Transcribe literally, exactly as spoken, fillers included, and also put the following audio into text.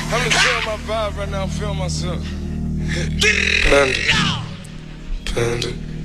I'm just feeling my vibe right now, I'm feeling myself. Panda, panda.